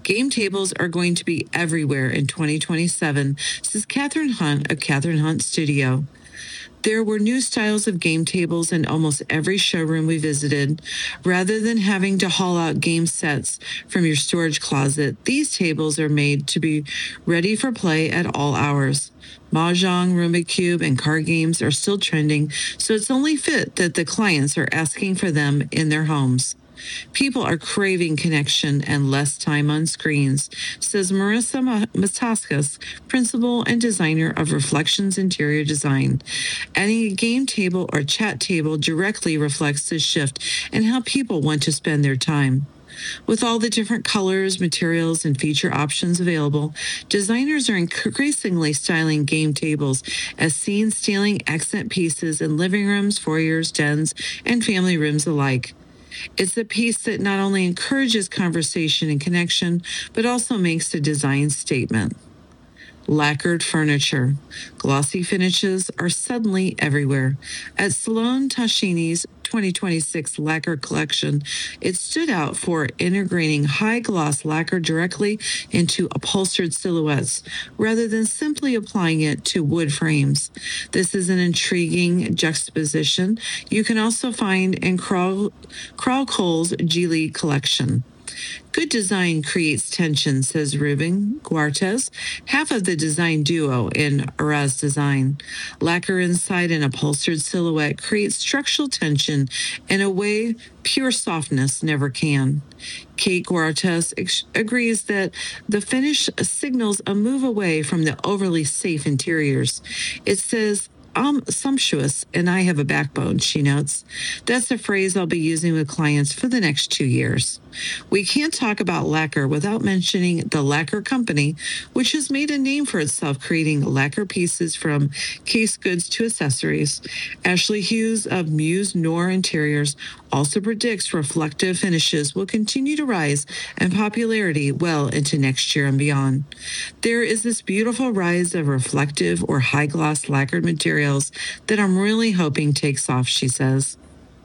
Game tables are going to be everywhere in 2027, says Catherine Hunt of Catherine Hunt Studio. There were new styles of game tables in almost every showroom we visited. Rather than having to haul out game sets from your storage closet, these tables are made to be ready for play at all hours. Mahjong, Rubik's Cube, and card games are still trending, so it's only fit that the clients are asking for them in their homes. People are craving connection and less time on screens, says Marissa Mataskas, principal and designer of Reflections Interior Design. Adding a game table or chat table directly reflects this shift and how people want to spend their time. With all the different colors, materials, and feature options available, designers are increasingly styling game tables as scene-stealing accent pieces in living rooms, foyers, dens, and family rooms alike. It's a piece that not only encourages conversation and connection, but also makes a design statement. Lacquered furniture. Glossy finishes are suddenly everywhere. At Salone Tascini's 2026 lacquer collection, it stood out for integrating high-gloss lacquer directly into upholstered silhouettes rather than simply applying it to wood frames. This is an intriguing juxtaposition you can also find in Carl Cole's Geely collection. Good design creates tension, says Ruben Guartes, half of the design duo in Araz Design. Lacquer inside an upholstered silhouette creates structural tension in a way pure softness never can. Kate Guartes agrees that the finish signals a move away from the overly safe interiors. It says, "I'm sumptuous and I have a backbone," she notes. That's a phrase I'll be using with clients for the next 2 years. We can't talk about lacquer without mentioning the Lacquer Company, which has made a name for itself creating lacquer pieces from case goods to accessories. Ashley Hughes of Muse Noir Interiors also predicts reflective finishes will continue to rise in popularity well into next year and beyond. There is this beautiful rise of reflective or high-gloss lacquered materials that I'm really hoping takes off, she says.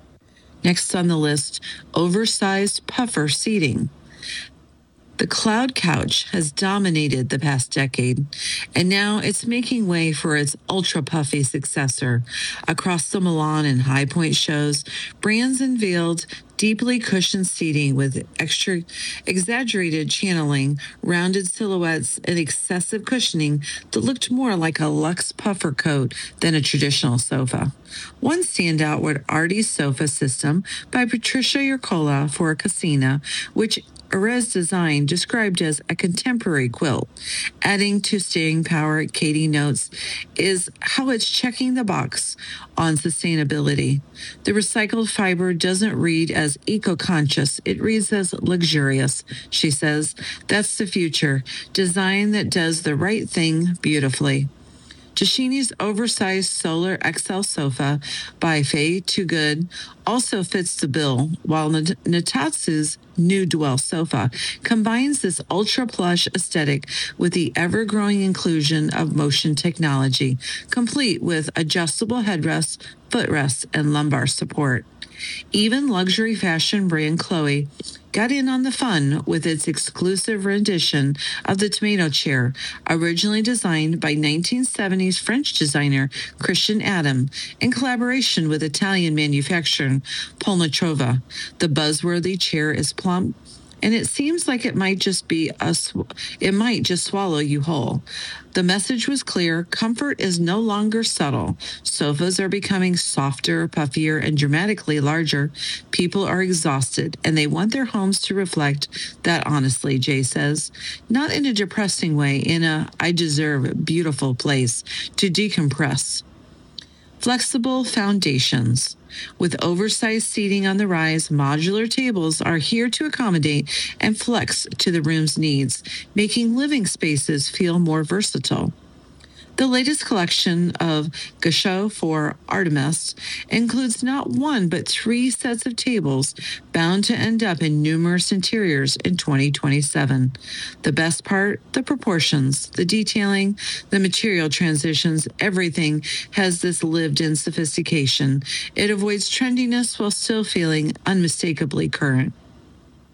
Next on the list, oversized puffer seating. The cloud couch has dominated the past decade, and now it's making way for its ultra-puffy successor. Across the Milan and High Point shows, brands unveiled deeply cushioned seating with extra exaggerated channeling, rounded silhouettes, and excessive cushioning that looked more like a luxe puffer coat than a traditional sofa. One standout was Artie's Sofa System by Patricia Urcola for Casina, which Erez Design described as a contemporary quilt. Adding to staying power, Katie notes, is how it's checking the box on sustainability. The recycled fiber doesn't read as eco-conscious, it reads as luxurious, she says. That's the future, design that does the right thing beautifully. Tascini's oversized Solar XL sofa by Faye Too Good also fits the bill, while Natatsu's new Dwell sofa combines this ultra-plush aesthetic with the ever-growing inclusion of motion technology, complete with adjustable headrests, footrests, and lumbar support. Even luxury fashion brand Chloe got in on the fun with its exclusive rendition of the tomato chair, originally designed by 1970s French designer Christian Adam in collaboration with Italian manufacturer Polnatrova. The buzzworthy chair is plump, and it seems like it might just swallow you whole. The message was clear. Comfort is no longer subtle. Sofas are becoming softer, puffier, and dramatically larger. People are exhausted, and they want their homes to reflect that honestly, Jay says. Not in a depressing way, in a I deserve beautiful place to decompress. Flexible foundations. With oversized seating on the rise, modular tables are here to accommodate and flex to the room's needs, making living spaces feel more versatile. The latest collection of Gachot for Artemis includes not one but 3 sets of tables bound to end up in numerous interiors in 2027. The best part, the proportions, the detailing, the material transitions, everything has this lived-in sophistication. It avoids trendiness while still feeling unmistakably current.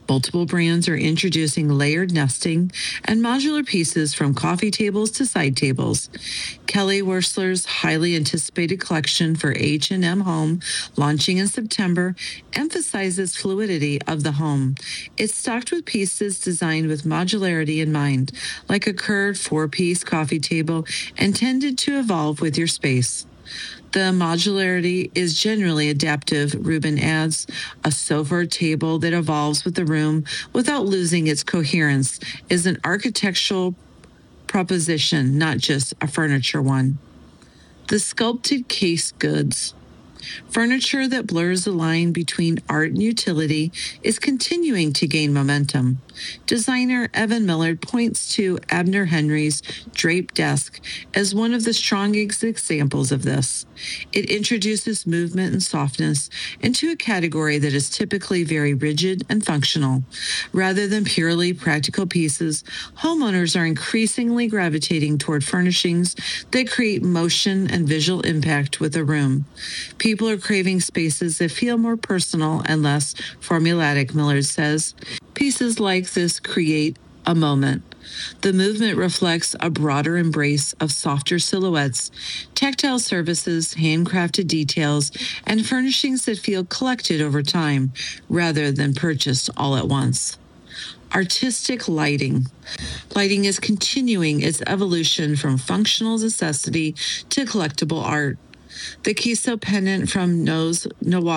Multiple brands are introducing layered nesting and modular pieces from coffee tables to side tables. Kelly Wearstler's highly anticipated collection for H&M Home, launching in September, emphasizes fluidity of the home. It's stocked with pieces designed with modularity in mind, like a curved 4-piece coffee table intended to evolve with your space. The modularity is generally adaptive, Rubin adds. A sofa or table that evolves with the room without losing its coherence is an architectural proposition, not just a furniture one. The sculpted case goods. Furniture that blurs the line between art and utility is continuing to gain momentum. Designer Evan Millard points to Abner Henry's draped desk as one of the strongest examples of this. It introduces movement and softness into a category that is typically very rigid and functional. Rather than purely practical pieces, homeowners are increasingly gravitating toward furnishings that create motion and visual impact with a room. People are craving spaces that feel more personal and less formulaic, Millard says. Pieces like this create a moment. The movement reflects a broader embrace of softer silhouettes, tactile surfaces, handcrafted details, and furnishings that feel collected over time rather than purchased all at once. Artistic lighting. Lighting is continuing its evolution from functional necessity to collectible art. The Kiso pendant from Noz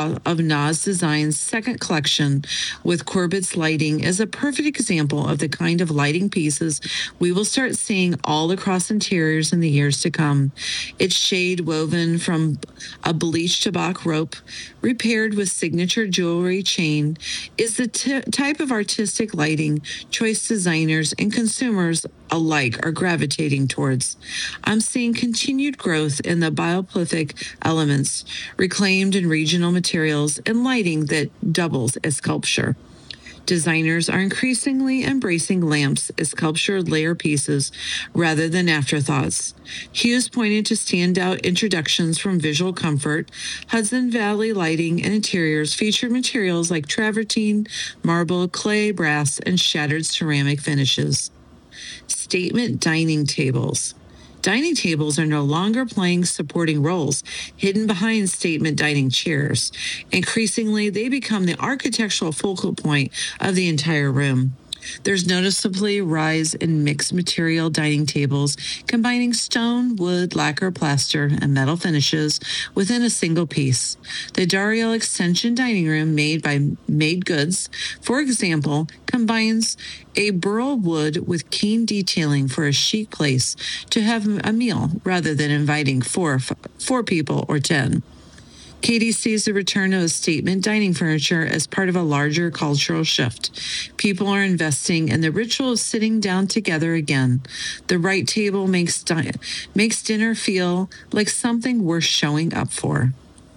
Design's second collection with Corbett's lighting is a perfect example of the kind of lighting pieces we will start seeing all across interiors in the years to come. Its shade woven from a bleached tobacco rope, repaired with signature jewelry chain, is the type of artistic lighting choice designers and consumers alike are gravitating towards. I'm seeing continued growth in the bioplythic elements, reclaimed and regional materials, and lighting that doubles as sculpture. Designers are increasingly embracing lamps as sculptured layer pieces rather than afterthoughts. Hughes pointed to standout introductions from Visual Comfort. Hudson Valley Lighting and Interiors featured materials like travertine, marble, clay, brass, and shattered ceramic finishes. Statement dining tables. Dining tables are no longer playing supporting roles hidden behind statement dining chairs. Increasingly, they become the architectural focal point of the entire room. There's noticeably rise in mixed material dining tables, combining stone, wood, lacquer, plaster, and metal finishes within a single piece. The Dariel Extension Dining Room, made by Made Goods, for example, combines a burl wood with keen detailing for a chic place to have a meal rather than inviting four people or 10. Katie sees the return of statement dining furniture as part of a larger cultural shift. People are investing in the ritual of sitting down together again. The right table makes dinner feel like something worth showing up for.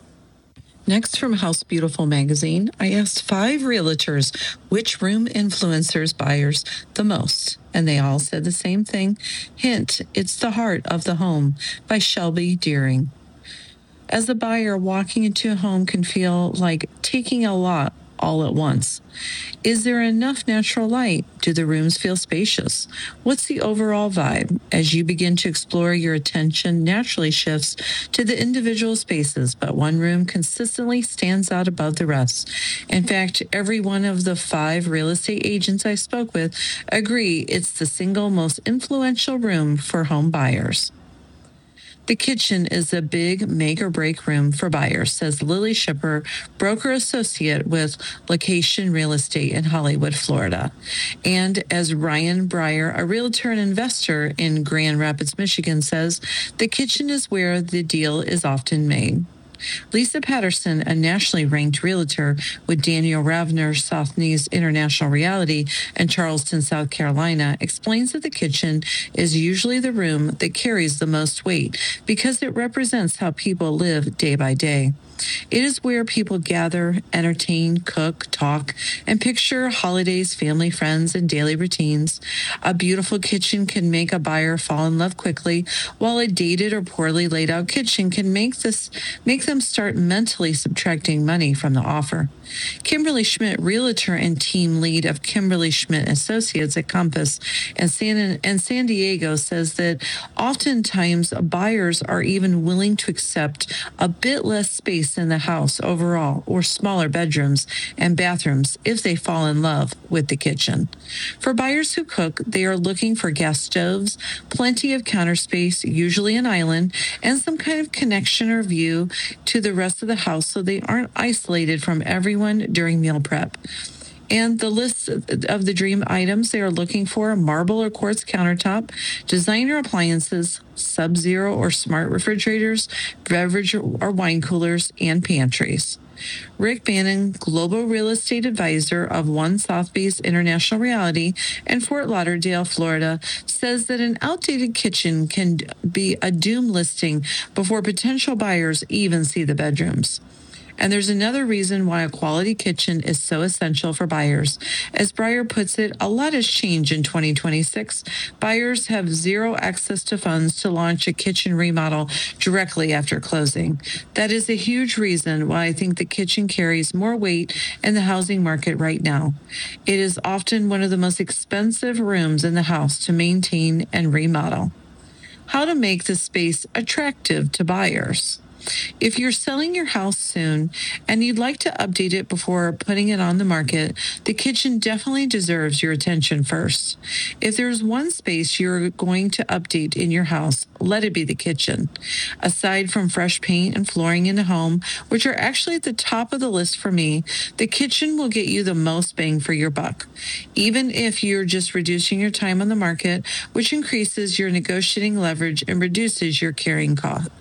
Next, from House Beautiful magazine, I asked 5 realtors which room influencers buyers the most, and they all said the same thing. Hint, it's the heart of the home, by Shelby Deering. As a buyer, walking into a home can feel like taking a lot all at once. Is there enough natural light? Do the rooms feel spacious? What's the overall vibe? As you begin to explore, your attention naturally shifts to the individual spaces, but one room consistently stands out above the rest. In fact, every one of the 5 real estate agents I spoke with agree it's the single most influential room for home buyers. The kitchen is a big make-or-break room for buyers, says Lily Shipper, broker associate with Location Real Estate in Hollywood, Florida. And as Ryan Breyer, a realtor and investor in Grand Rapids, Michigan, says, the kitchen is where the deal is often made. Lisa Patterson, a nationally ranked realtor with Daniel Ravner, Sotheby's International Realty in Charleston, South Carolina, explains that the kitchen is usually the room that carries the most weight because it represents how people live day by day. It is where people gather, entertain, cook, talk, and picture holidays, family, friends, and daily routines. A beautiful kitchen can make a buyer fall in love quickly, while a dated or poorly laid out kitchen can make them start mentally subtracting money from the offer. Kimberly Schmidt, realtor and team lead of Kimberly Schmidt Associates at Compass and San Diego, says that oftentimes buyers are even willing to accept a bit less space in the house overall or smaller bedrooms and bathrooms if they fall in love with the kitchen. For buyers who cook, they are looking for gas stoves, plenty of counter space, usually an island, and some kind of connection or view to the rest of the house so they aren't isolated from everyone during meal prep. And the list of the dream items they are looking for: marble or quartz countertop, designer appliances, Sub-Zero or smart refrigerators, beverage or wine coolers, and pantries. Rick Bannon, Global Real Estate Advisor of One Sotheby's International Realty in Fort Lauderdale, Florida, says that an outdated kitchen can be a doom listing before potential buyers even see the bedrooms. And there's another reason why a quality kitchen is so essential for buyers. As Breyer puts it, a lot has changed in 2026. Buyers have zero access to funds to launch a kitchen remodel directly after closing. That is a huge reason why I think the kitchen carries more weight in the housing market right now. It is often one of the most expensive rooms in the house to maintain and remodel. How to make the space attractive to buyers. If you're selling your house soon and you'd like to update it before putting it on the market, the kitchen definitely deserves your attention first. If there's one space you're going to update in your house, let it be the kitchen. Aside from fresh paint and flooring in the home, which are actually at the top of the list for me, the kitchen will get you the most bang for your buck. Even if you're just reducing your time on the market, which increases your negotiating leverage and reduces your carrying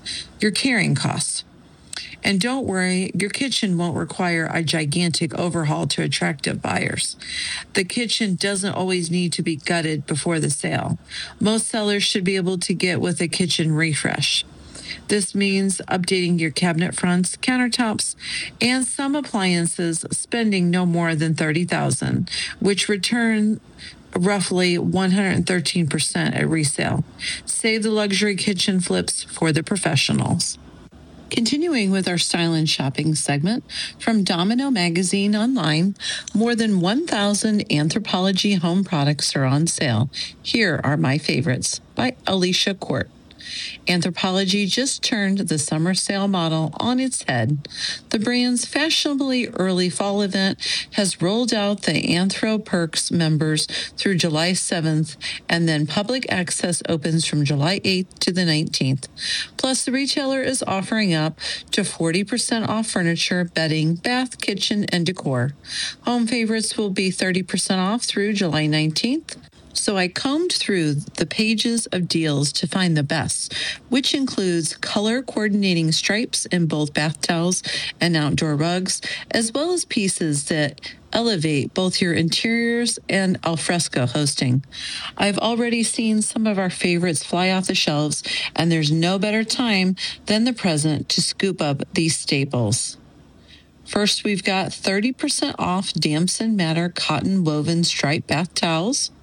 costs. And don't worry, your kitchen won't require a gigantic overhaul to attract buyers. The kitchen doesn't always need to be gutted before the sale. Most sellers should be able to get with a kitchen refresh. This means updating your cabinet fronts, countertops, and some appliances, spending no more than $30,000, which return roughly 113% at resale. Save the luxury kitchen flips for the professionals. Continuing with our style and shopping segment from Domino Magazine Online, more than 1,000 Anthropologie home products are on sale. Here are my favorites by Alicia Court. Anthropologie just turned the summer sale model on its head. The brand's fashionably early fall event has rolled out the Anthro Perks members through July 7th, and then public access opens from July 8th to the 19th. Plus, the retailer is offering up to 40% off furniture, bedding, bath, kitchen, and decor. Home favorites will be 30% off through July 19th. So I combed through the pages of deals to find the best, which includes color coordinating stripes in both bath towels and outdoor rugs, as well as pieces that elevate both your interiors and alfresco hosting. I've already seen some of our favorites fly off the shelves, and there's no better time than the present to scoop up these staples. First, we've got 30% off Damson Matter cotton woven striped bath towels.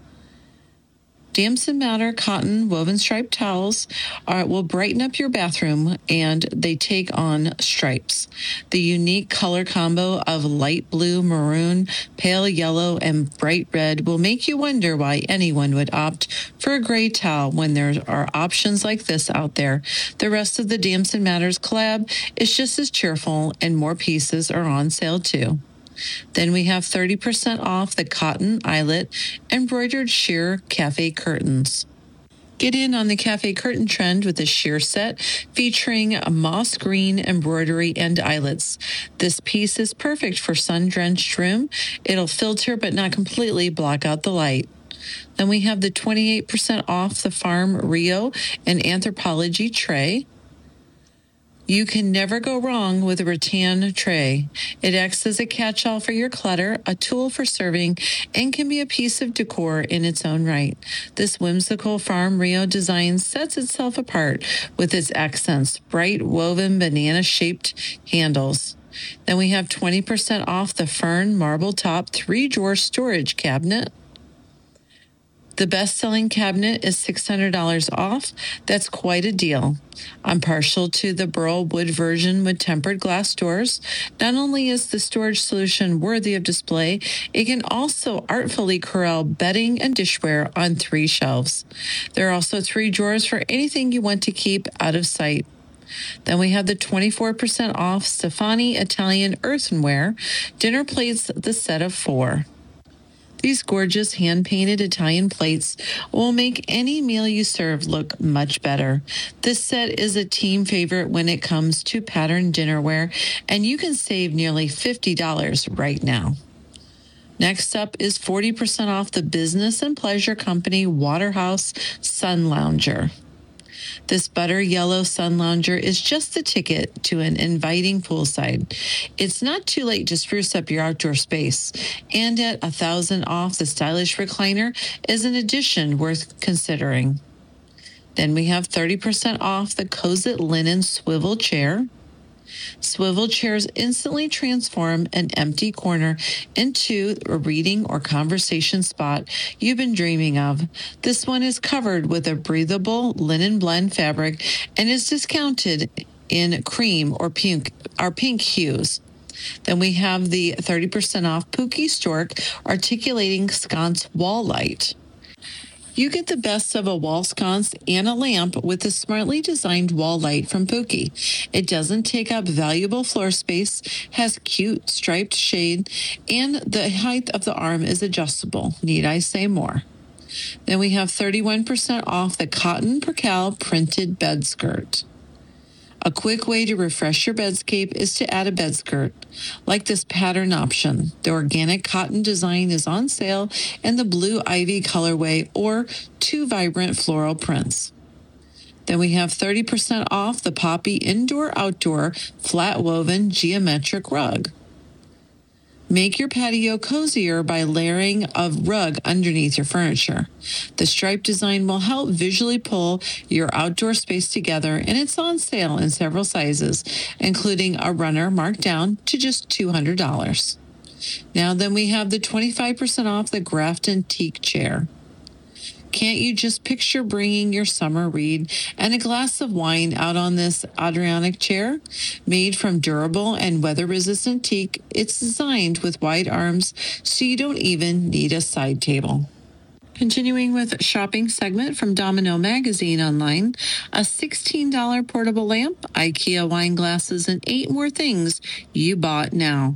Damson Matter cotton woven striped towels will brighten up your bathroom, and they take on stripes. The unique color combo of light blue, maroon, pale yellow, and bright red will make you wonder why anyone would opt for a gray towel when there are options like this out there. The rest of the Damson Matters collab is just as cheerful, and more pieces are on sale too. Then we have 30% off the cotton eyelet embroidered sheer cafe curtains. Get in on the cafe curtain trend with a sheer set featuring a moss green embroidery and eyelets. This piece is perfect for sun-drenched room. It'll filter but not completely block out the light. Then we have the 28% off the Farm Rio and Anthropologie tray. You can never go wrong with a rattan tray. It acts as a catch-all for your clutter, a tool for serving, and can be a piece of decor in its own right. This whimsical Farm Rio design sets itself apart with its accents, bright woven banana-shaped handles. Then we have 20% off the Fern marble top 3-drawer storage cabinet. The best-selling cabinet is $600 off. That's quite a deal. I'm partial to the burl wood version with tempered glass doors. Not only is the storage solution worthy of display, it can also artfully corral bedding and dishware on 3 shelves. There are also 3 drawers for anything you want to keep out of sight. Then we have the 24% off Stefani Italian earthenware dinner plates, the set of 4. These gorgeous hand-painted Italian plates will make any meal you serve look much better. This set is a team favorite when it comes to patterned dinnerware, and you can save nearly $50 right now. Next up is 40% off the Business and Pleasure Company Waterhouse Sun Lounger. This butter yellow sun lounger is just the ticket to an inviting poolside. It's not too late to spruce up your outdoor space, and at $1,000 off, the stylish recliner is an addition worth considering. Then we have 30% off the Cozit linen swivel chair. Swivel chairs instantly transform an empty corner into a reading or conversation spot you've been dreaming of. This one is covered with a breathable linen blend fabric and is discounted in cream or pink hues. Then we have the 30% off Pookie Stork articulating sconce wall light. You get the best of a wall sconce and a lamp with a smartly designed wall light from Pookie. It doesn't take up valuable floor space, has cute striped shade, and the height of the arm is adjustable. Need I say more? Then we have 31% off the Cotton Percale printed bed skirt. A quick way to refresh your bedscape is to add a bed skirt, like this pattern option. The organic cotton design is on sale in the blue ivy colorway or 2 vibrant floral prints. Then we have 30% off the Poppy Indoor-Outdoor flat woven geometric rug. Make your patio cozier by layering a rug underneath your furniture. The stripe design will help visually pull your outdoor space together, and it's on sale in several sizes, including a runner marked down to just $200. Now then we have the 25% off the Grafton teak chair. Can't you just picture bringing your summer read and a glass of wine out on this Adirondack chair? Made from durable and weather-resistant teak, it's designed with wide arms so you don't even need a side table. Continuing with shopping segment from Domino Magazine online, a $16 portable lamp, IKEA wine glasses, and 8 more things you bought now.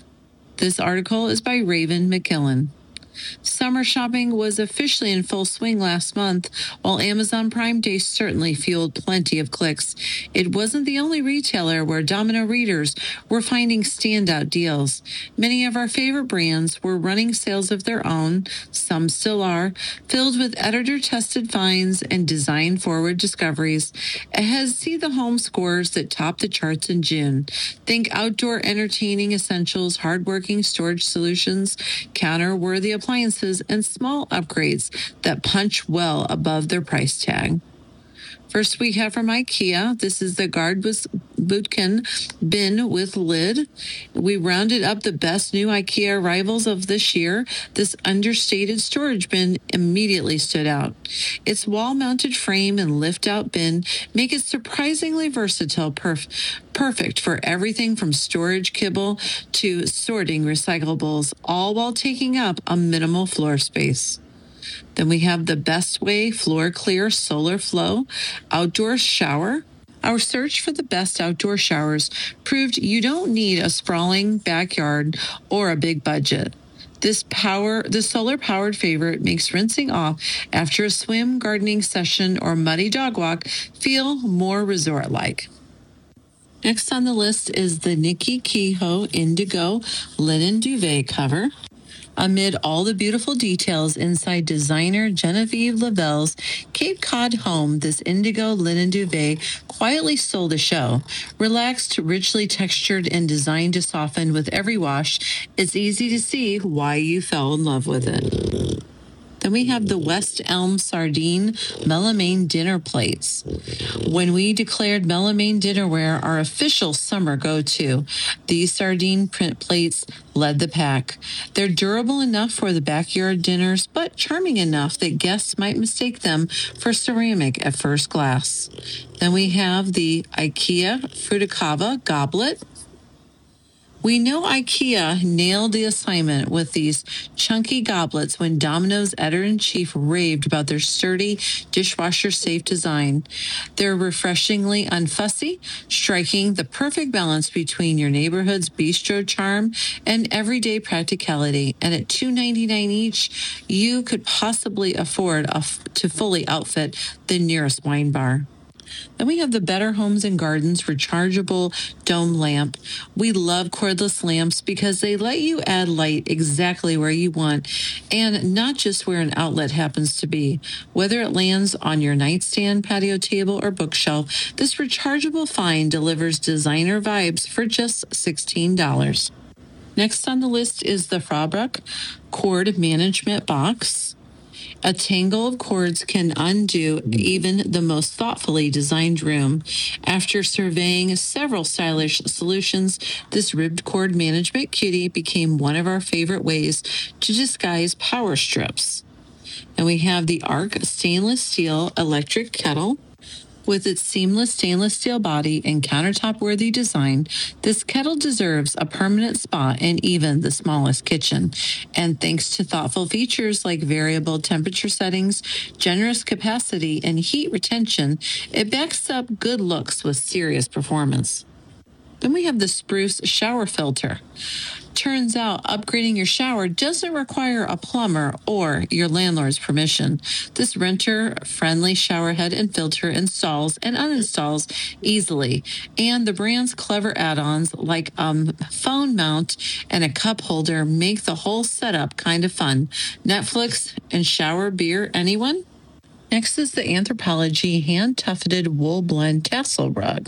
This article is by Raven McKillen. Summer shopping was officially in full swing last month, while Amazon Prime Day certainly fueled plenty of clicks. It wasn't the only retailer where Domino readers were finding standout deals. Many of our favorite brands were running sales of their own, some still are, filled with editor-tested finds and design-forward discoveries. Ahead, see the home scores that topped the charts in June. Think outdoor entertaining essentials, hardworking storage solutions, counter-worthy appliances, and small upgrades that punch well above their price tag. First, we have from IKEA. This is the Gardbus Bootkin bin with lid. We rounded up the best new IKEA arrivals of this year. This understated storage bin immediately stood out. Its wall-mounted frame and lift-out bin make it surprisingly versatile, perfect for everything from storage kibble to sorting recyclables, all while taking up a minimal floor space. Then we have the Best Way Floor Clear Solar Flow Outdoor Shower. Our search for the best outdoor showers proved you don't need a sprawling backyard or a big budget. The solar-powered favorite makes rinsing off after a swim, gardening session, or muddy dog walk feel more resort-like. Next on the list is the Nikki Kehoe Indigo Linen Duvet Cover. Amid all the beautiful details inside designer Genevieve Lavelle's Cape Cod home, this indigo linen duvet quietly stole the show. Relaxed, richly textured, and designed to soften with every wash, it's easy to see why you fell in love with it. Then we have the West Elm Sardine Melamine dinner plates. When we declared Melamine dinnerware our official summer go-to, these sardine print plates led the pack. They're durable enough for the backyard dinners, but charming enough that guests might mistake them for ceramic at first glance. Then we have the IKEA Fruticava goblet. We know IKEA nailed the assignment with these chunky goblets when Domino's editor-in-chief raved about their sturdy, dishwasher-safe design. They're refreshingly unfussy, striking the perfect balance between your neighborhood's bistro charm and everyday practicality. And at $2.99 each, you could possibly afford to fully outfit the nearest wine bar. Then we have the Better Homes and Gardens rechargeable dome lamp. We love cordless lamps because they let you add light exactly where you want and not just where an outlet happens to be. Whether it lands on your nightstand, patio table, or bookshelf, this rechargeable find delivers designer vibes for just $16. Next on the list is the Fabric Cord Management Box. A tangle of cords can undo even the most thoughtfully designed room. After surveying several stylish solutions, this ribbed cord management cutie became one of our favorite ways to disguise power strips. And we have the Arc stainless steel electric kettle. With its seamless stainless steel body and countertop-worthy design, this kettle deserves a permanent spot in even the smallest kitchen. And thanks to thoughtful features like variable temperature settings, generous capacity, and heat retention, it backs up good looks with serious performance. Then we have the Spruce shower filter. Turns out upgrading your shower doesn't require a plumber or your landlord's permission. This renter-friendly shower head and filter installs and uninstalls easily, and the brand's clever add-ons like a phone mount and a cup holder make the whole setup kind of fun. Netflix and shower beer, anyone? Next is the Anthropologie hand-tufted wool blend tassel rug.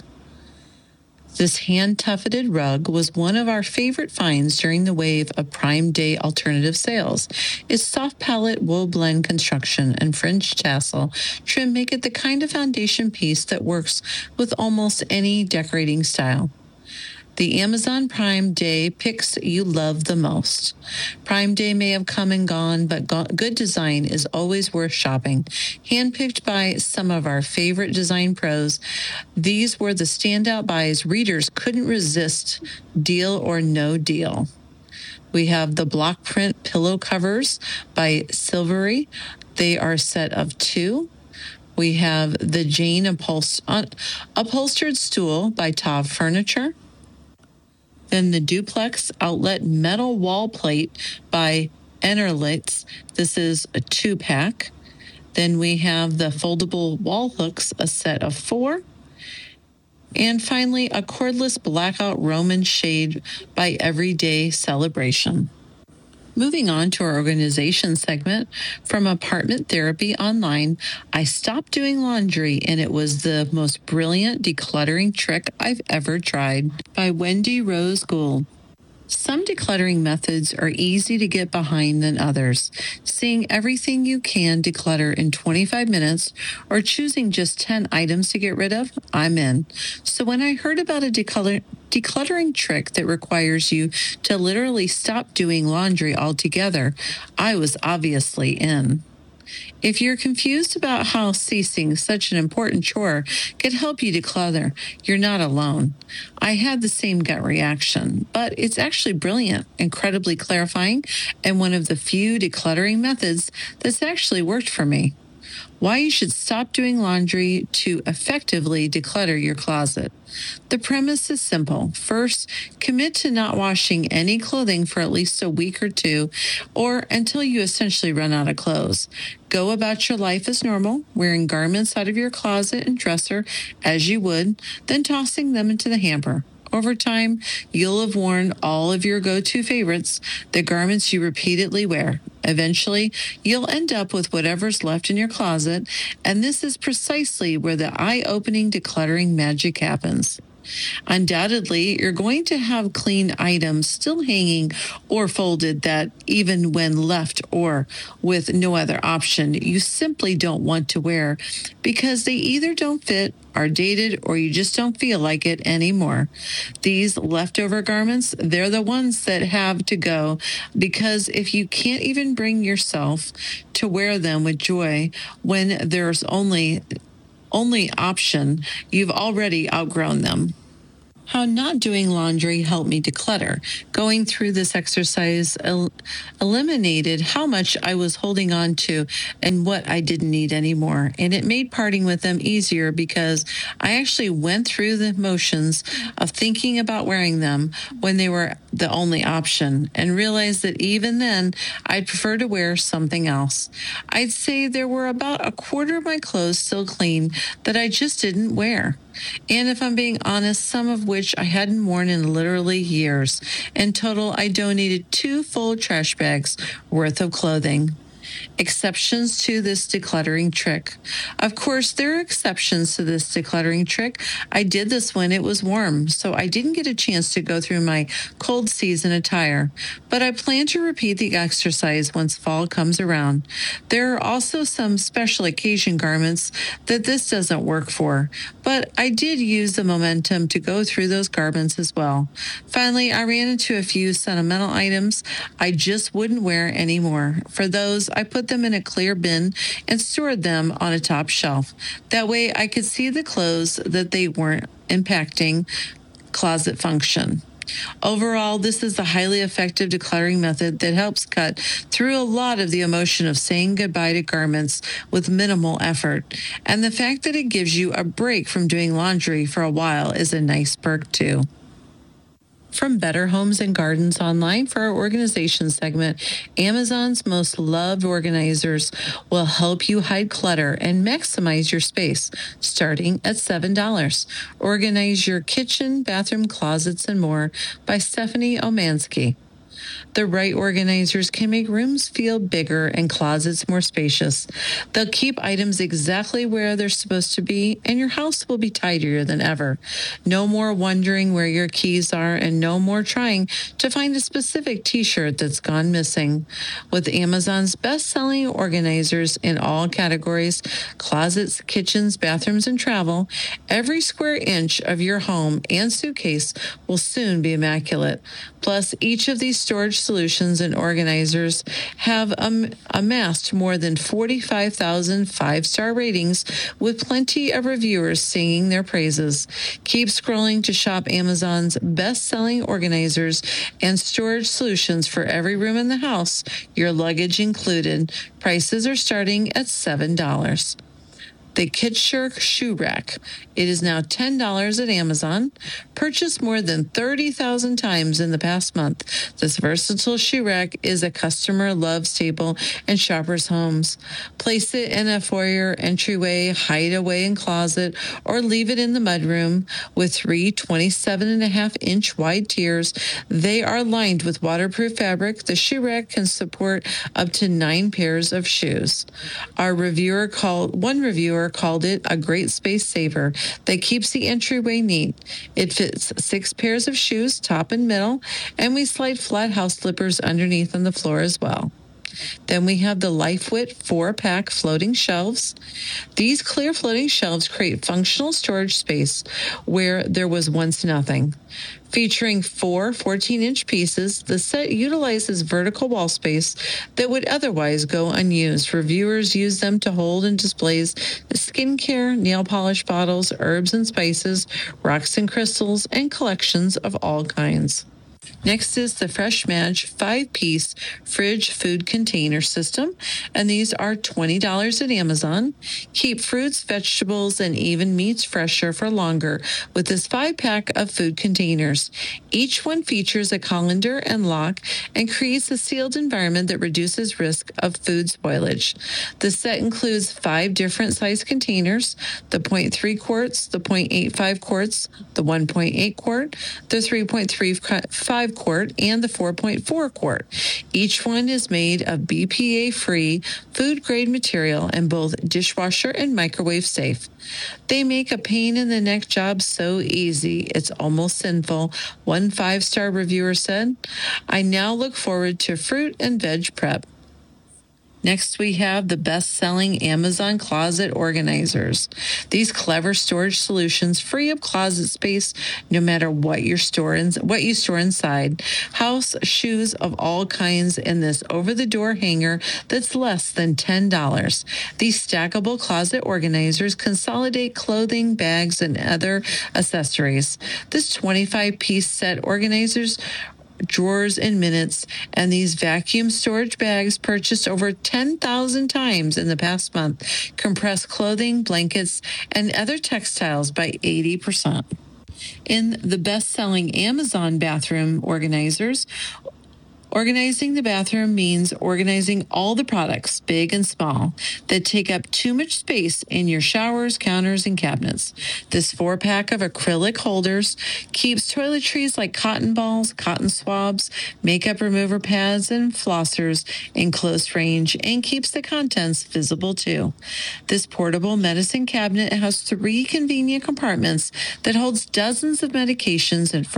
This hand-tufted rug was one of our favorite finds during the wave of Prime Day alternative sales. Its soft pallet wool blend construction and fringe tassel trim make it the kind of foundation piece that works with almost any decorating style. The Amazon Prime Day picks you love the most. Prime Day may have come and gone, but good design is always worth shopping. Handpicked by some of our favorite design pros, these were the standout buys readers couldn't resist, deal or no deal. We have the block print pillow covers by Silvery. They are a set of 2. We have the Jane upholstered stool by Tav Furniture. Then the Duplex Outlet Metal Wall Plate by Enerlitz. This is a 2-pack. Then we have the foldable wall hooks, a set of 4. And finally, a cordless blackout Roman shade by Everyday Celebration. Moving on to our organization segment, from Apartment Therapy Online, I stopped doing laundry and it was the most brilliant decluttering trick I've ever tried, by Wendy Rose Gould. Some decluttering methods are easy to get behind than others. Seeing everything you can declutter in 25 minutes or choosing just 10 items to get rid of, I'm in. So when I heard about a decluttering trick that requires you to literally stop doing laundry altogether, I was obviously in. If you're confused about how ceasing such an important chore could help you declutter, you're not alone. I had the same gut reaction, but it's actually brilliant, incredibly clarifying, and one of the few decluttering methods that's actually worked for me. Why you should stop doing laundry to effectively declutter your closet. The premise is simple. First, commit to not washing any clothing for at least a week or 2, or until you essentially run out of clothes. Go about your life as normal, wearing garments out of your closet and dresser as you would, then tossing them into the hamper. Over time, you'll have worn all of your go-to favorites, the garments you repeatedly wear. Eventually, you'll end up with whatever's left in your closet, and this is precisely where the eye-opening decluttering magic happens. Undoubtedly, you're going to have clean items still hanging or folded that, even when left or with no other option, you simply don't want to wear because they either don't fit, are dated, or you just don't feel like it anymore. These leftover garments, they're the ones that have to go because if you can't even bring yourself to wear them with joy when there's only option, you've already outgrown them. How not doing laundry helped me declutter. Going through this exercise eliminated how much I was holding on to and what I didn't need anymore. And it made parting with them easier because I actually went through the motions of thinking about wearing them when they were the only option and realized that even then I'd prefer to wear something else. I'd say there were about a quarter of my clothes still clean that I just didn't wear. And if I'm being honest, some of which I hadn't worn in literally years. In total, I donated 2 full trash bags worth of clothing. Exceptions to this decluttering trick. Of course, there are exceptions to this decluttering trick. I did this when it was warm, so I didn't get a chance to go through my cold season attire. But I plan to repeat the exercise once fall comes around. There are also some special occasion garments that this doesn't work for, but I did use the momentum to go through those garments as well. Finally, I ran into a few sentimental items I just wouldn't wear anymore. For those, I put them in a clear bin and stored them on a top shelf. That way I could see the clothes that they weren't impacting closet function. Overall, this is a highly effective decluttering method that helps cut through a lot of the emotion of saying goodbye to garments with minimal effort. And the fact that it gives you a break from doing laundry for a while is a nice perk too. From Better Homes and Gardens Online for our organization segment, Amazon's most loved organizers will help you hide clutter and maximize your space, starting at $7. Organize your kitchen, bathroom, closets, and more by Stephanie Omansky. The right organizers can make rooms feel bigger and closets more spacious. They'll keep items exactly where they're supposed to be, and your house will be tidier than ever. No more wondering where your keys are, and no more trying to find a specific t-shirt that's gone missing. With Amazon's best-selling organizers in all categories, closets, kitchens, bathrooms, and travel, every square inch of your home and suitcase will soon be immaculate. Plus, each of these storage solutions and organizers have amassed more than 45,000 five-star ratings with plenty of reviewers singing their praises. Keep scrolling to shop Amazon's best-selling organizers and storage solutions for every room in the house, your luggage included. Prices are starting at $7. The Kitschurk Shoe Rack. It is now $10 at Amazon. Purchased more than 30,000 times in the past month, this versatile shoe rack is a customer love staple in shoppers' homes. Place it in a foyer, entryway, hideaway, and closet, or leave it in the mudroom. With 3 27.5-inch wide tiers, they are lined with waterproof fabric. The shoe rack can support up to 9 pairs of shoes. One reviewer called it a great space saver that keeps the entryway neat. It fits 6 pairs of shoes, top and middle, and we slide flat house slippers underneath on the floor as well. Then we have the LifeWit 4-pack floating shelves. These clear floating shelves create functional storage space where there was once nothing. Featuring 4 14-inch pieces, the set utilizes vertical wall space that would otherwise go unused. Reviewers use them to hold and displays skincare, nail polish bottles, herbs and spices, rocks and crystals, and collections of all kinds. Next is the Fresh Match 5-piece fridge food container system, and these are $20 at Amazon. Keep fruits, vegetables, and even meats fresher for longer with this 5-pack of food containers. Each one features a colander and lock and creates a sealed environment that reduces risk of food spoilage. The set includes 5 different size containers: the 0.3 quarts, the 0.85 quarts, the 1.8 quart, the 3.35 quart, and the 4.4 quart. Each one is made of BPA-free food-grade material and both dishwasher and microwave safe. They make a pain-in-the-neck job so easy, it's almost sinful, one 5-star reviewer said. I now look forward to fruit and veg prep. Next, we have the best-selling Amazon closet organizers. These clever storage solutions free up closet space no matter what you store inside. House shoes of all kinds in this over-the-door hanger that's less than $10. These stackable closet organizers consolidate clothing, bags, and other accessories. This 25-piece set organizers drawers in minutes, and these vacuum storage bags, purchased over 10,000 times in the past month, compress clothing, blankets, and other textiles by 80%. In the best-selling Amazon bathroom organizers, organizing the bathroom means organizing all the products, big and small, that take up too much space in your showers, counters, and cabinets. This 4-pack of acrylic holders keeps toiletries like cotton balls, cotton swabs, makeup remover pads, and flossers in close range and keeps the contents visible too. This portable medicine cabinet has 3 convenient compartments that holds dozens of medications and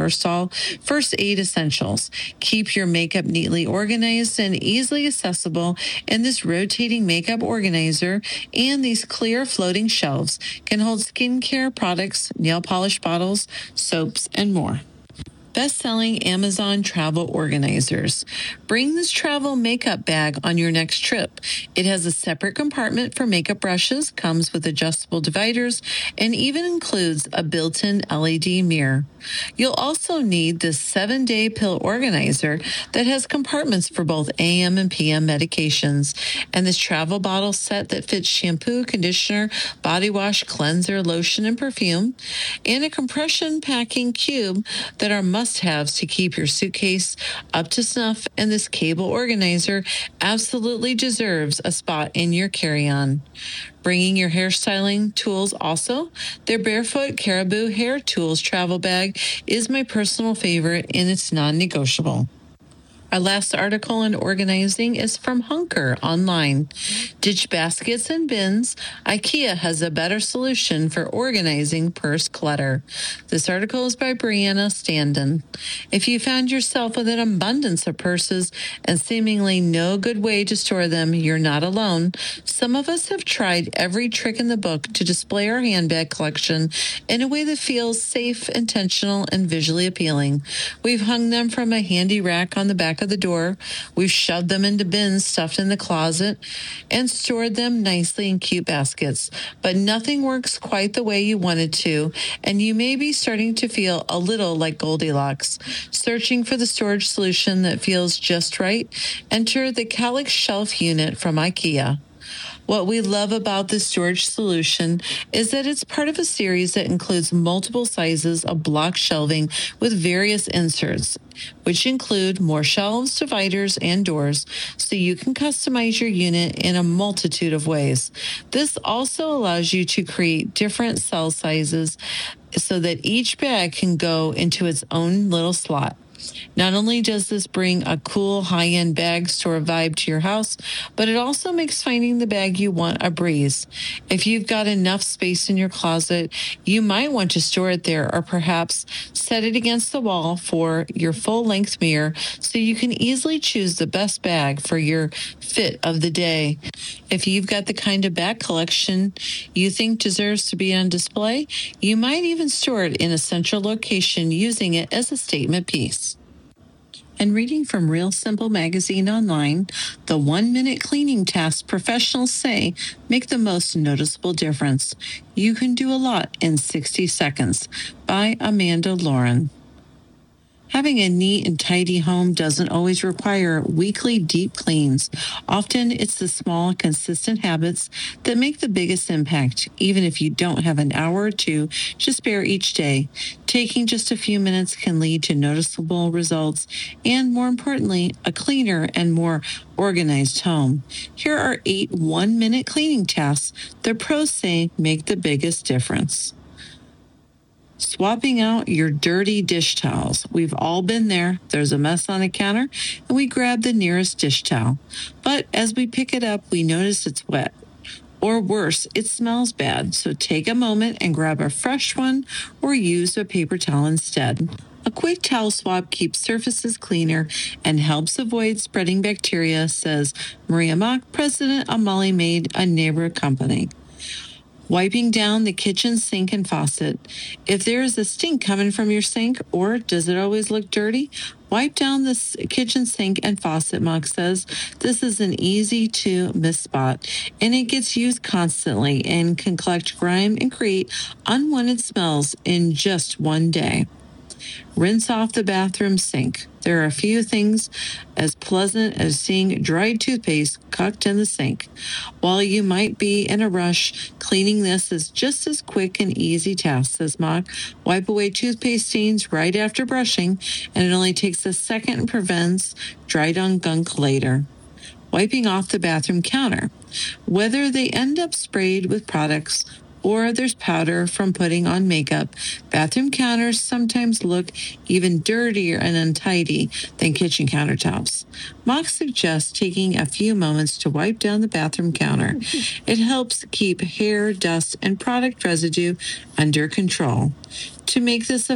first aid essentials. Keep your makeup neatly organized and easily accessible in this rotating makeup organizer, and these clear floating shelves can hold skincare products, nail polish bottles, soaps, and more. Best-selling Amazon travel organizers. Bring this travel makeup bag on your next trip. It has a separate compartment for makeup brushes, comes with adjustable dividers, and even includes a built-in LED mirror. You'll also need this 7-day pill organizer that has compartments for both AM and PM medications, and this travel bottle set that fits shampoo, conditioner, body wash, cleanser, lotion, and perfume, and a compression packing cube that are must-haves to keep your suitcase up to snuff, and this cable organizer absolutely deserves a spot in your carry-on. Bringing your hairstyling tools also. Their Barefoot Caribou Hair Tools travel bag is my personal favorite, and it's non-negotiable. Our last article on organizing is from Hunker online. Ditch baskets and bins. IKEA has a better solution for organizing purse clutter. This article is by Brianna Standen. If you found yourself with an abundance of purses and seemingly no good way to store them, you're not alone. Some of us have tried every trick in the book to display our handbag collection in a way that feels safe, intentional, and visually appealing. We've hung them from a handy rack on the back of the door. We've shoved them into bins stuffed in the closet and stored them nicely in cute baskets. But nothing works quite the way you want it to, and you may be starting to feel a little like Goldilocks. Searching for the storage solution that feels just right? Enter the Kallax Shelf Unit from IKEA. What we love about this storage solution is that it's part of a series that includes multiple sizes of block shelving with various inserts, which include more shelves, dividers, and doors, so you can customize your unit in a multitude of ways. This also allows you to create different cell sizes so that each bag can go into its own little slot. Not only does this bring a cool high-end bag store vibe to your house, but it also makes finding the bag you want a breeze. If you've got enough space in your closet, you might want to store it there, or perhaps set it against the wall for your full-length mirror so you can easily choose the best bag for your fit of the day. If you've got the kind of bag collection you think deserves to be on display, you might even store it in a central location using it as a statement piece. And reading from Real Simple Magazine online, the 1-minute cleaning tasks professionals say make the most noticeable difference. You can do a lot in 60 seconds by Amanda Lauren. Having a neat and tidy home doesn't always require weekly deep cleans. Often it's the small, consistent habits that make the biggest impact, even if you don't have an hour or two to spare each day. Taking just a few minutes can lead to noticeable results and, more importantly, a cleaner and more organized home. Here are 8 one-minute cleaning tasks that pros say make the biggest difference. Swapping out your dirty dish towels. We've all been there. There's a mess on the counter, and we grab the nearest dish towel. But as we pick it up, we notice it's wet. Or worse, it smells bad. So take a moment and grab a fresh one or use a paper towel instead. A quick towel swap keeps surfaces cleaner and helps avoid spreading bacteria, says Maria Mock, president of Molly Maid, a neighbor company. Wiping down the kitchen sink and faucet. If there is a stink coming from your sink, or does it always look dirty? Wipe down the kitchen sink and faucet, Mock says. This is an easy to miss spot, and it gets used constantly and can collect grime and create unwanted smells in just one day. Rinse off the bathroom sink. There are a few things as pleasant as seeing dried toothpaste cooked in the sink. While you might be in a rush, cleaning this is just as quick and easy task, says Mock. Wipe away toothpaste stains right after brushing, and it only takes a second and prevents dried-on gunk later. Wiping off the bathroom counter. Whether they end up sprayed with products or there's powder from putting on makeup, bathroom counters sometimes look even dirtier and untidy than kitchen countertops. Mock suggests taking a few moments to wipe down the bathroom counter. It helps keep hair, dust, and product residue under control. To make this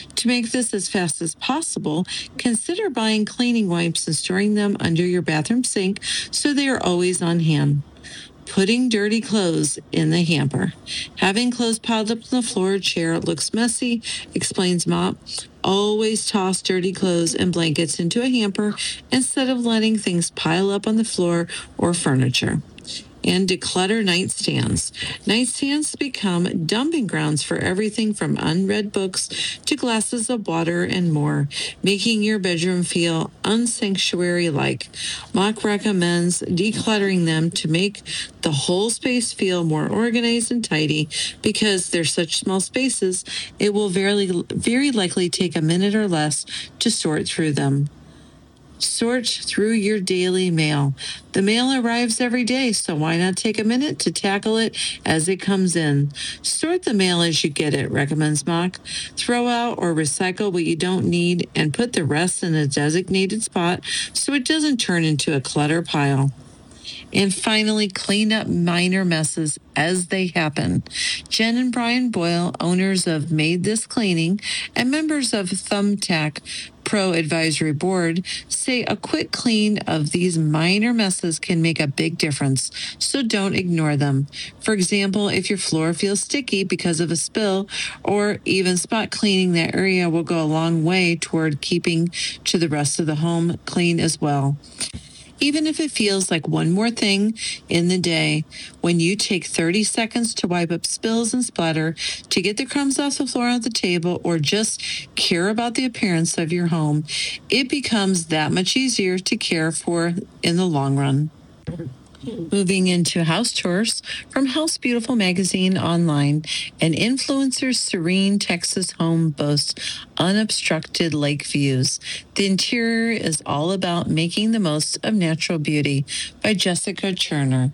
as fast as possible, consider buying cleaning wipes and storing them under your bathroom sink so they are always on hand. Putting dirty clothes in the hamper. Having clothes piled up on the floor or chair looks messy, explains Mop. Always toss dirty clothes and blankets into a hamper instead of letting things pile up on the floor or furniture. And declutter nightstands. Nightstands become dumping grounds for everything from unread books to glasses of water and more, making your bedroom feel unsanctuary-like. Mock recommends decluttering them to make the whole space feel more organized and tidy. Because they're such small spaces, it will very likely take a minute or less to sort through them. Sort through your daily mail. The mail arrives every day, so why not take a minute to tackle it as it comes in? Sort the mail as you get it, recommends Mock. Throw out or recycle what you don't need and put the rest in a designated spot so it doesn't turn into a clutter pile. And finally, clean up minor messes as they happen. Jen and Brian Boyle, owners of Made This Cleaning and members of Thumbtack Pro Advisory Board, say a quick clean of these minor messes can make a big difference, so don't ignore them. For example, if your floor feels sticky because of a spill, or even spot cleaning that area will go a long way toward keeping to the rest of the home clean as well. Even if it feels like one more thing in the day, when you take 30 seconds to wipe up spills and splatter, to get the crumbs off the floor on the table, or just care about the appearance of your home, it becomes that much easier to care for in the long run. Moving into house tours from House Beautiful Magazine online, an influencer's serene Texas home boasts unobstructed lake views. The interior is all about making the most of natural beauty by Jessica Cherner.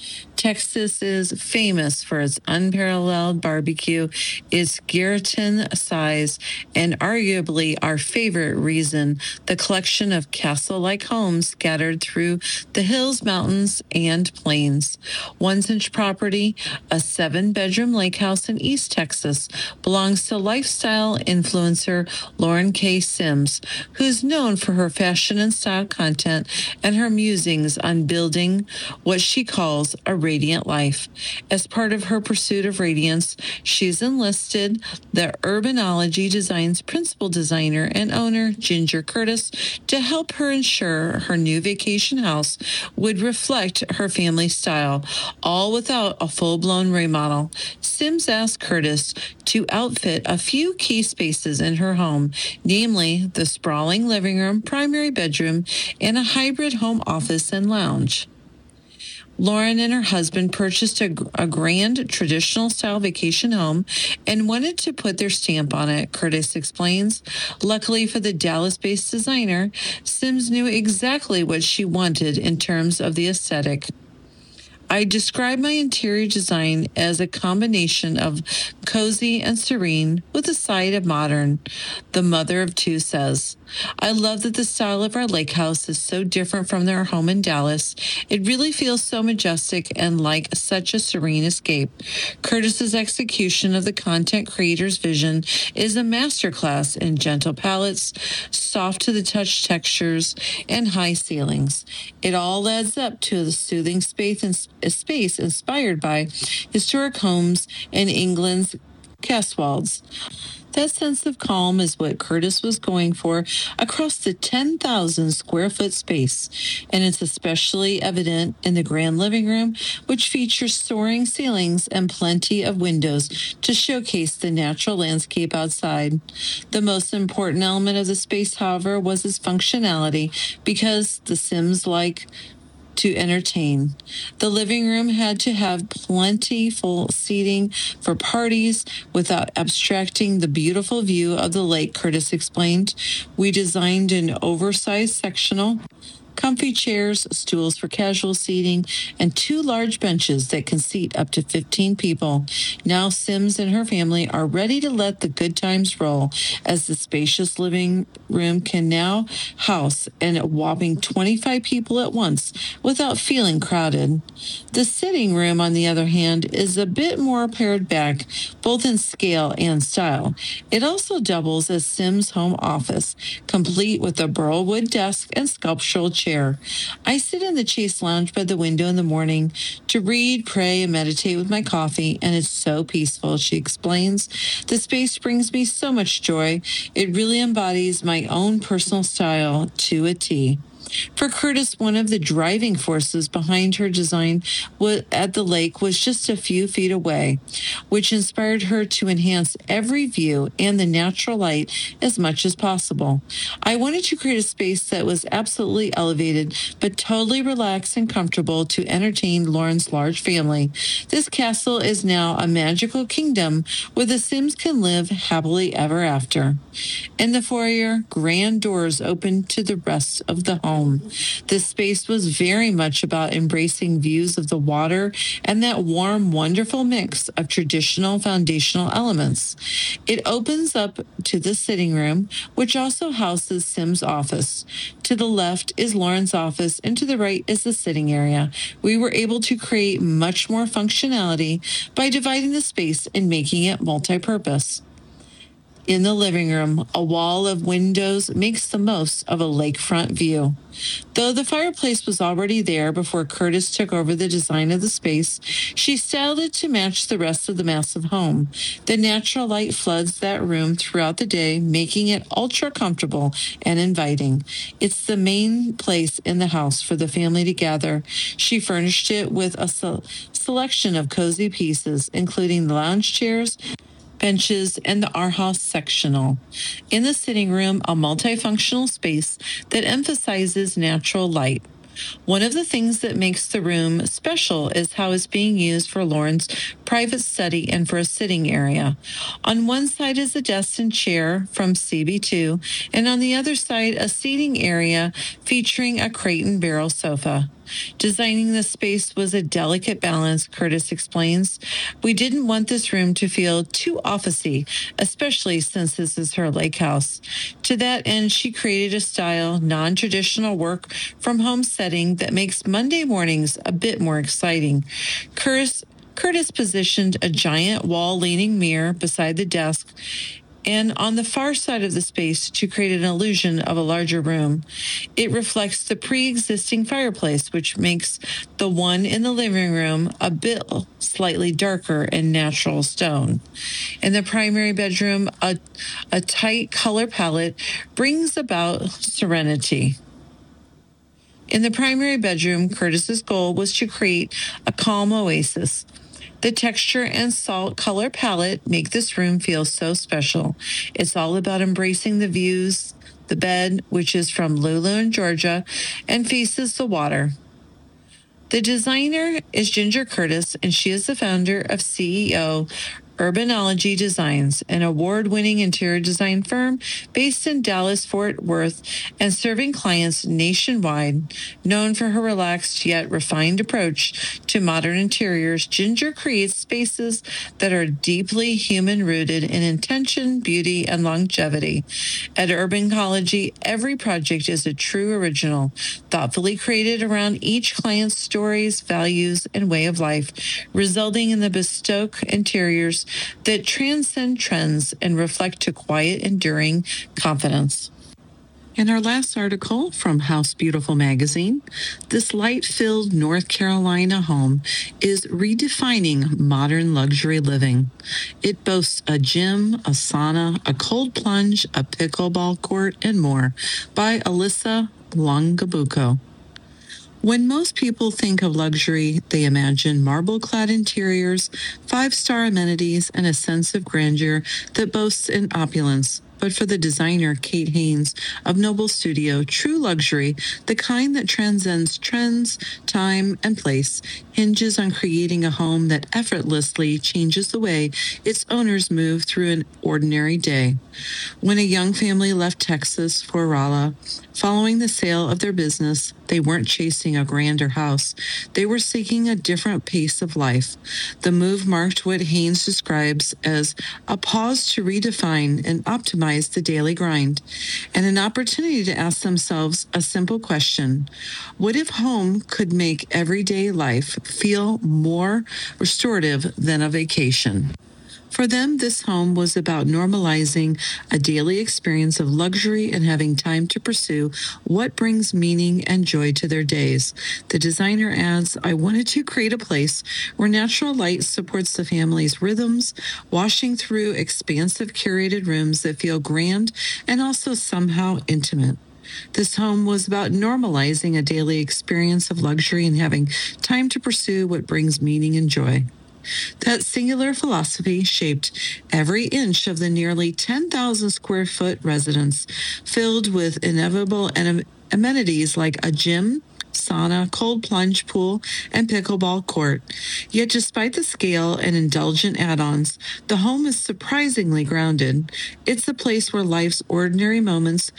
Texas is famous for its unparalleled barbecue, its Garreton size, and arguably our favorite reason, the collection of castle-like homes scattered through the hills, mountains, and plains. One such property, a 7-bedroom lake house in East Texas, belongs to lifestyle influencer Lauren K. Sims, who's known for her fashion and style content and her musings on building what she calls a radiant life. As part of her pursuit of radiance, she's enlisted the Urbanology Design's principal designer and owner, Ginger Curtis, to help her ensure her new vacation house would reflect her family style, all without a full-blown remodel. Sims asked Curtis to outfit a few key spaces in her home, namely the sprawling living room, primary bedroom, and a hybrid home office and lounge. Lauren and her husband purchased a grand traditional style vacation home and wanted to put their stamp on it, Curtis explains. Luckily for the Dallas-based designer, Sims knew exactly what she wanted in terms of the aesthetic. I describe my interior design as a combination of cozy and serene with a side of modern, the mother of two says. I love that the style of our lake house is so different from their home in Dallas. It really feels so majestic and like such a serene escape. Curtis's execution of the content creator's vision is a masterclass in gentle palettes, soft to the touch textures, and high ceilings. It all adds up to the soothing space inspired by historic homes in England's Cotswolds. That sense of calm is what Curtis was going for across the 10,000 square foot space, and it's especially evident in the grand living room, which features soaring ceilings and plenty of windows to showcase the natural landscape outside. The most important element of the space, however, was its functionality, because the Sims like to entertain. The living room had to have plentiful seating for parties without abstracting the beautiful view of the lake, Curtis explained. We designed an oversized sectional, comfy chairs, stools for casual seating, and 2 large benches that can seat up to 15 people. Now Sims and her family are ready to let the good times roll, as the spacious living room can now house a whopping 25 people at once without feeling crowded. The sitting room, on the other hand, is a bit more pared back, both in scale and style. It also doubles as Sims' home office, complete with a burlwood desk and sculptural chair. I sit in the Chase Lounge by the window in the morning to read, pray, and meditate with my coffee, and it's so peaceful, she explains. The space brings me so much joy. It really embodies my own personal style to a T. For Curtis, one of the driving forces behind her design at the lake was just a few feet away, which inspired her to enhance every view and the natural light as much as possible. I wanted to create a space that was absolutely elevated, but totally relaxed and comfortable to entertain Lauren's large family. This castle is now a magical kingdom where the Sims can live happily ever after. In the foyer, grand doors open to the rest of the home. This space was very much about embracing views of the water and that warm, wonderful mix of traditional foundational elements. It opens up to the sitting room, which also houses Sim's office. To the left is Lauren's office, and to the right is the sitting area. We were able to create much more functionality by dividing the space and making it multi-purpose. In the living room, a wall of windows makes the most of a lakefront view. Though the fireplace was already there before Curtis took over the design of the space, she styled it to match the rest of the massive home. The natural light floods that room throughout the day, making it ultra comfortable and inviting. It's the main place in the house for the family to gather. She furnished it with a selection of cozy pieces, including the lounge chairs, benches, and the Our House sectional. In the sitting room, a multifunctional space that emphasizes natural light. One of the things that makes the room special is how it's being used for Lauren's private study and for a sitting area. On one side is a desk and chair from CB2, and on the other side, a seating area featuring a crate and barrel sofa. Designing the space was a delicate balance, Curtis explains. We didn't want this room to feel too officey, especially since this is her lake house. To that end, she created a style, non-traditional work from home setting that makes Monday mornings a bit more exciting. Curtis positioned a giant wall-leaning mirror beside the desk and on the far side of the space to create an illusion of a larger room. It reflects the pre-existing fireplace, which makes the one in the living room a bit slightly darker and natural stone. In the primary bedroom, a tight color palette brings about serenity. In the primary bedroom, Curtis's goal was to create a calm oasis. The texture and salt color palette make this room feel so special. It's all about embracing the views. The bed, which is from Lulu in Georgia and faces the water. The designer is Ginger Curtis, and she is the founder of CEO Urbanology Designs, an award-winning interior design firm based in Dallas-Fort Worth and serving clients nationwide. Known for her relaxed yet refined approach to modern interiors, Ginger creates spaces that are deeply human-rooted in intention, beauty, and longevity. At Urbanology, every project is a true original, thoughtfully created around each client's stories, values, and way of life, resulting in the bespoke interiors that transcend trends and reflect a quiet, enduring confidence. In our last article from House Beautiful magazine, this light-filled North Carolina home is redefining modern luxury living. It boasts a gym, a sauna, a cold plunge, a pickleball court, and more by Alyssa Longabuco. When most people think of luxury, they imagine marble-clad interiors, five-star amenities, and a sense of grandeur that boasts an opulence. But for the designer Kate Haynes of Noble Studio, true luxury, the kind that transcends trends, time, and place, hinges on creating a home that effortlessly changes the way its owners move through an ordinary day. When a young family left Texas for Raleigh, following the sale of their business, they weren't chasing a grander house. They were seeking a different pace of life. The move marked what Haynes describes as a pause to redefine and optimize the daily grind, and an opportunity to ask themselves a simple question: what if home could make everyday life feel more restorative than a vacation? For them, this home was about normalizing a daily experience of luxury and having time to pursue what brings meaning and joy to their days. The designer adds, "I wanted to create a place where natural light supports the family's rhythms, washing through expansive curated rooms that feel grand and also somehow intimate." This home was about normalizing a daily experience of luxury and having time to pursue what brings meaning and joy. That singular philosophy shaped every inch of the nearly 10,000 square foot residence, filled with inevitable amenities like a gym, sauna, cold plunge pool, and pickleball court. Yet despite the scale and indulgent add-ons, the home is surprisingly grounded. It's a place where life's ordinary moments,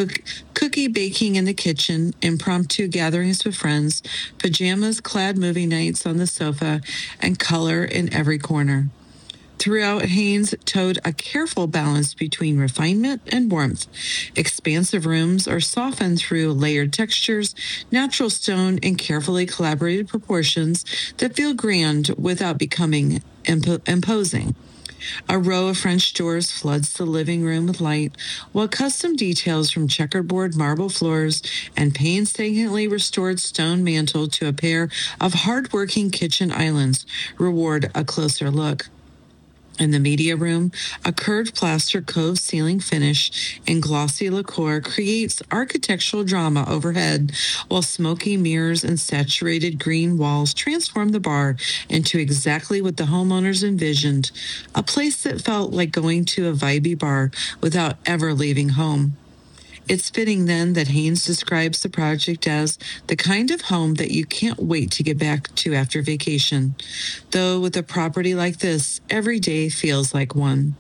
cookie baking in the kitchen, impromptu gatherings with friends, pajamas-clad movie nights on the sofa, and color in every corner. Throughout, Haynes towed a careful balance between refinement and warmth. Expansive rooms are softened through layered textures, natural stone, and carefully collaborated proportions that feel grand without becoming imposing. A row of French doors floods the living room with light, while custom details from checkerboard marble floors and painstakingly restored stone mantle to a pair of hard-working kitchen islands reward a closer look. In the media room, a curved plaster cove ceiling finish and glossy lacquer creates architectural drama overhead, while smoky mirrors and saturated green walls transform the bar into exactly what the homeowners envisioned, a place that felt like going to a vibey bar without ever leaving home. It's fitting then that Haynes describes the project as the kind of home that you can't wait to get back to after vacation. Though with a property like this, every day feels like one.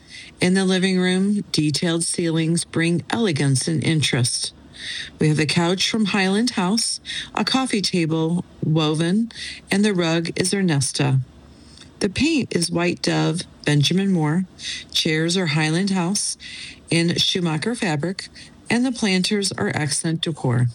In the living room, detailed ceilings bring elegance and interest. We have a couch from Highland House, a coffee table woven, and the rug is Ernesta. The paint is White Dove, Benjamin Moore. Chairs are Highland House in Schumacher fabric, and the planters are accent decor.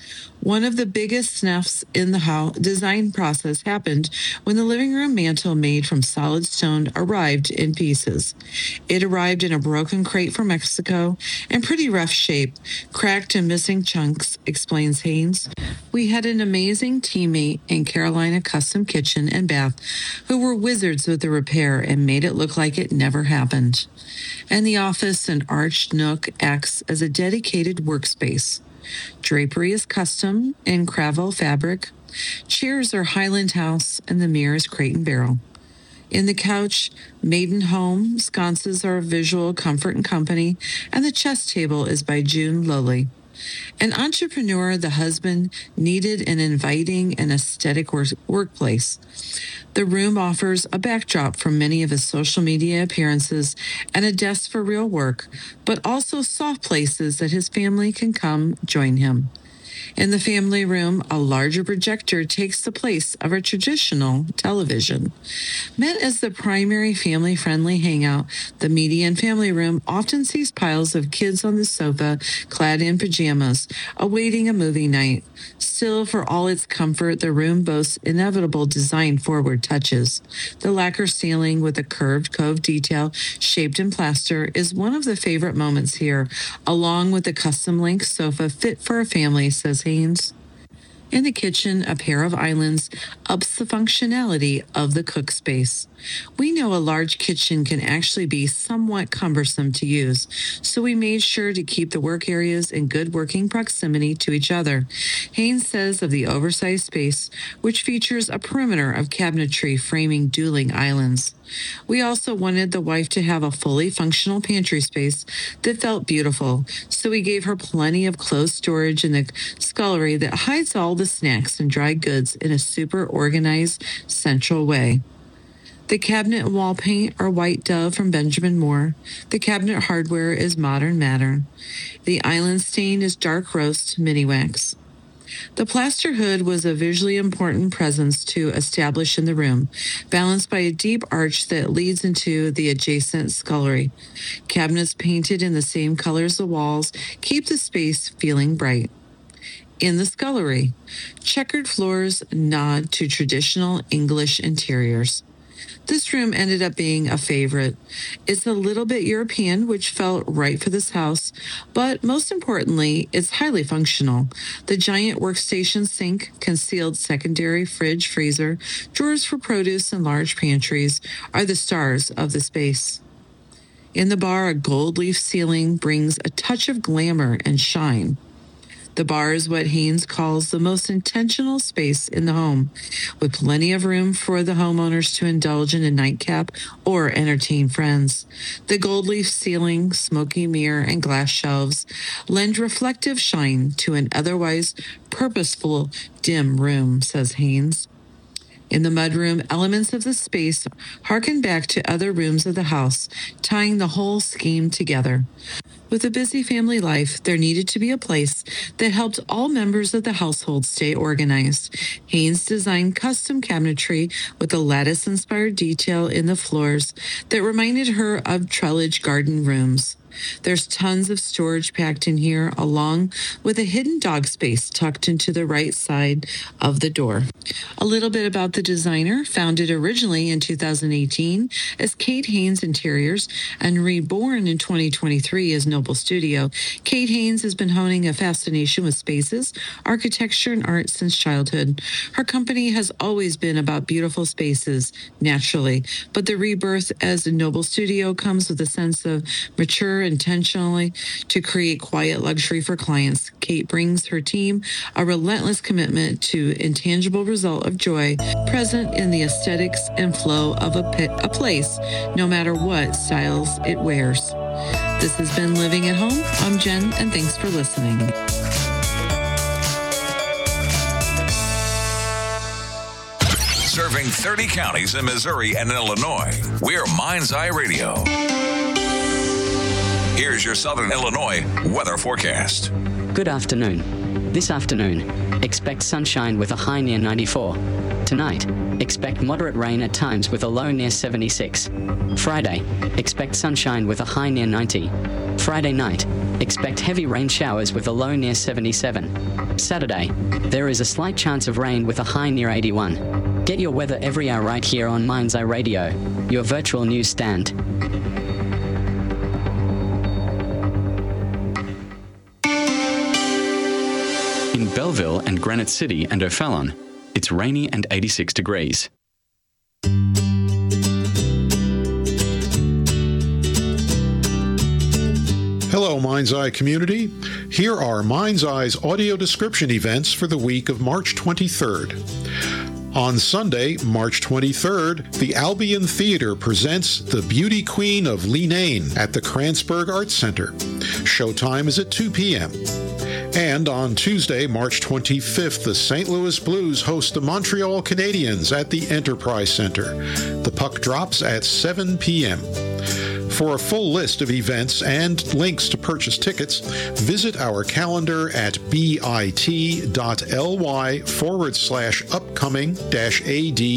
One of the biggest snuffs in the design process happened when the living room mantel made from solid stone arrived in pieces. It arrived in a broken crate from Mexico in pretty rough shape, cracked and missing chunks, explains Haynes. We had an amazing teammate in Carolina Custom Kitchen and Bath who were wizards with the repair and made it look like it never happened. And the office, an arched nook, acts as a dedicated workspace. Drapery is custom in Cravel fabric. Chairs are Highland House, and the mirror is Crate and Barrel. In the couch, Maiden Home, sconces are Visual Comfort and Company, and the chess table is by June Lowley. An entrepreneur, the husband needed an inviting and aesthetic workplace. The room offers a backdrop from many of his social media appearances and a desk for real work, but also soft places that his family can come join him. In the family room, a larger projector takes the place of a traditional television. Meant as the primary family-friendly hangout, the median family room often sees piles of kids on the sofa, clad in pajamas, awaiting a movie night. Still, for all its comfort, the room boasts inevitable design-forward touches. The lacquer ceiling with a curved cove detail shaped in plaster is one of the favorite moments here, along with the custom link sofa fit for a family, says Haynes. In the kitchen, a pair of islands ups the functionality of the cook space. We know a large kitchen can actually be somewhat cumbersome to use, so we made sure to keep the work areas in good working proximity to each other. Haynes says of the oversized space, which features a perimeter of cabinetry framing dueling islands. We also wanted the wife to have a fully functional pantry space that felt beautiful, so we gave her plenty of closed storage in the scullery that hides all the snacks and dry goods in a super organized, central way. The cabinet and wall paint are White Dove from Benjamin Moore. The cabinet hardware is Modern Matter. The island stain is Dark Roast Mini Wax. The plaster hood was a visually important presence to establish in the room, balanced by a deep arch that leads into the adjacent scullery. Cabinets painted in the same color as the walls keep the space feeling bright. In the scullery, checkered floors nod to traditional English interiors. This room ended up being a favorite. It's a little bit European, which felt right for this house, but most importantly, it's highly functional. The giant workstation sink, concealed secondary fridge, freezer, drawers for produce, and large pantries are the stars of the space. In the bar, a gold leaf ceiling brings a touch of glamour and shine. The bar is what Haynes calls the most intentional space in the home, with plenty of room for the homeowners to indulge in a nightcap or entertain friends. The gold leaf ceiling, smoky mirror, and glass shelves lend reflective shine to an otherwise purposeful, dim room, says Haynes. In the mudroom, elements of the space harken back to other rooms of the house, tying the whole scheme together. With a busy family life, there needed to be a place that helped all members of the household stay organized. Haynes designed custom cabinetry with a lattice-inspired detail in the floors that reminded her of trellised garden rooms. There's tons of storage packed in here, along with a hidden dog space tucked into the right side of the door. A little bit about the designer, founded originally in 2018 as Kate Haynes Interiors and reborn in 2023 as Noble Studio. Kate Haynes has been honing a fascination with spaces, architecture, and art since childhood. Her company has always been about beautiful spaces, naturally, but the rebirth as a Noble Studio comes with a sense of mature intentionally to create quiet luxury for clients. Kate brings her team a relentless commitment to intangible result of joy present in the aesthetics and flow of a place, no matter what styles it wears. This has been Living at Home. I'm Jen, and thanks for listening. Serving 30 counties in Missouri and Illinois, we're Mind's Eye Radio. Here's your Southern Illinois weather forecast. Good afternoon. This afternoon, expect sunshine with a high near 94. Tonight, expect moderate rain at times with a low near 76. Friday, expect sunshine with a high near 90. Friday night, expect heavy rain showers with a low near 77. Saturday, there is a slight chance of rain with a high near 81. Get your weather every hour right here on Mind's Eye Radio, your virtual news stand. In Belleville and Granite City and O'Fallon, it's rainy and 86 degrees. Hello, Mind's Eye community. Here are Mind's Eye's audio description events for the week of March 23rd. On Sunday, March 23rd, the Albion Theater presents The Beauty Queen of Leenane at the Kranzberg Arts Center. Showtime is at 2 p.m. And on Tuesday, March 25th, the St. Louis Blues host the Montreal Canadiens at the Enterprise Center. The puck drops at 7 p.m. For a full list of events and links to purchase tickets, visit our calendar at bit.ly/upcoming-AD